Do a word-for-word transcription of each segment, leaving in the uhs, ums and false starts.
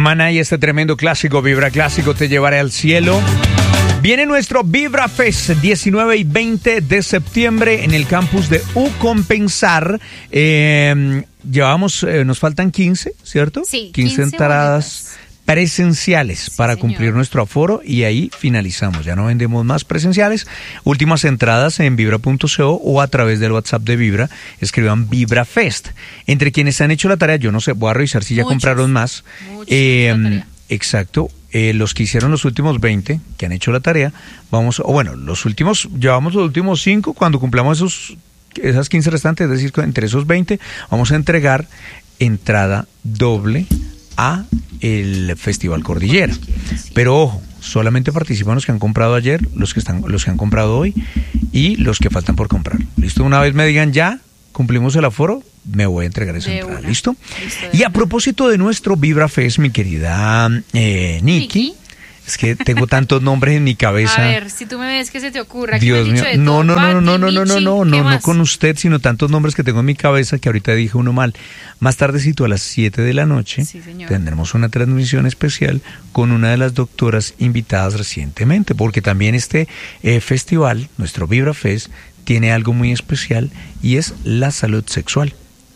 Maná y este tremendo clásico, Vibra Clásico, Te Llevaré al Cielo. Viene nuestro Vibra Fest, diecinueve y veinte de septiembre en el campus de U Compensar. Eh, llevamos, eh, nos faltan quince, ¿cierto? Sí, quince entradas presenciales sí, para señor. cumplir nuestro aforo y ahí finalizamos. Ya no vendemos más presenciales. Últimas entradas en vibra punto co o a través del WhatsApp de Vibra. Escriban Vibra Fest. Entre quienes han hecho la tarea, yo no sé, voy a revisar si ya Muchos. compraron más. Eh, exacto. Eh, los que hicieron los últimos veinte, que han hecho la tarea, vamos, o bueno, los últimos, llevamos los últimos cinco, cuando cumplamos esos, esas quince restantes, es decir, entre esos veinte, vamos a entregar entrada doble a el Festival Cordillera. Pero ojo, solamente participan los que han comprado ayer, los que están, los que han comprado hoy y los que faltan por comprar. ¿Listo? Una vez me digan ya, cumplimos el aforo, me voy a entregar esa de entrada. Una. ¿Listo? Listo y a una. propósito de nuestro Vibra Fest, mi querida eh, Nikki, es que tengo tantos nombres en mi cabeza. A ver, si tú me ves que se te ocurra. Dios mío, no, no, no, no, no, no, no, no, no, no, no con usted, sino tantos nombres que tengo en mi cabeza que ahorita dije uno mal. Más tardecito a las siete de la noche sí, tendremos una transmisión especial con una de las doctoras invitadas recientemente, porque también este eh, festival, nuestro Vibra Fest, tiene algo muy especial y es la salud sexual.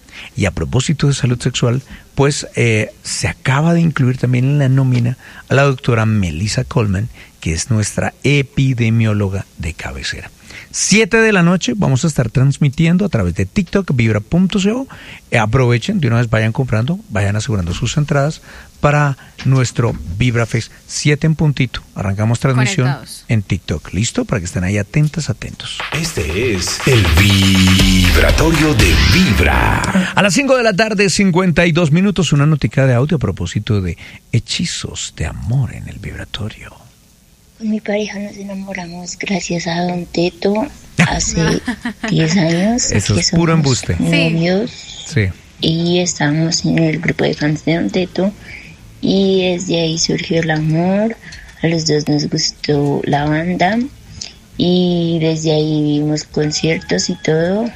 Y a propósito de salud sexual, pues eh, se acaba de incluir también en la nómina a la doctora Melissa Coleman, que es nuestra epidemióloga de cabecera. siete de la noche vamos a estar transmitiendo a través de TikTok, vibra punto co. Eh, aprovechen, de una vez vayan comprando, vayan asegurando sus entradas para nuestro Vibra Fest. siete en puntito. Arrancamos transmisión Conectados. en TikTok. ¿Listo? Para que estén ahí atentas, atentos. Este es el Vibratorio de Vibra. A las cinco de la tarde, cincuenta y dos minutos, una notica de audio a propósito de hechizos de amor en el vibratorio. Con mi pareja nos enamoramos gracias a Don Teto hace diez años. Eso que es puro embuste. Novios, sí. Y estábamos en el grupo de fans de Don Teto y desde ahí surgió el amor. A los dos nos gustó la banda y desde ahí vimos conciertos y todo.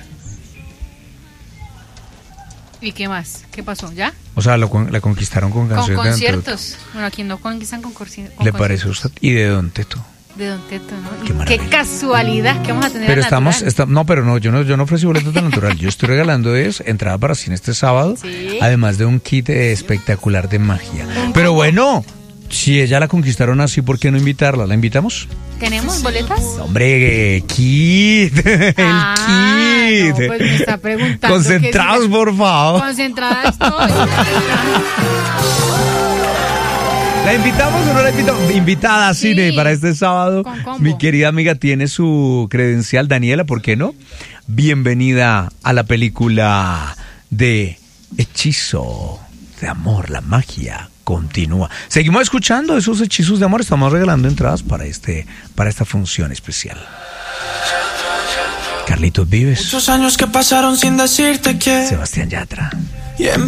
¿Y qué más? ¿Qué pasó? ¿Ya? O sea, lo, la conquistaron con canciones con conciertos. de Don Teto. Bueno, aquí no conquistan con, con ¿Le conciertos. Parece a usted? ¿Y de Don Teto? De Don Teto, ¿no? Qué maravilla. Qué casualidad que vamos a tener. Pero estamos, está, no, pero no, yo no, yo no ofrecí boletos de natural. Yo estoy regalando es entrada para cine este sábado, ¿sí? Además de un kit espectacular de magia. Pero bueno, si ella la conquistaron así, ¿por qué no invitarla? ¿La invitamos? ¿Tenemos boletas? Hombre, kit, el ah, kit. No, pues me está preguntando. Concentrados, si por favor. Concentrada estoy. ¿La invitamos o no la invitamos? Invitada a cine sí, para este sábado. Mi querida amiga tiene su credencial. Daniela, ¿por qué no? Bienvenida a la película de Hechizo de Amor, la magia continúa. Seguimos escuchando esos hechizos de amor. Estamos regalando entradas para este, para esta función especial. Carlitos Vives. Muchos años que pasaron sin decirte que. Sebastián Yatra. Yeah.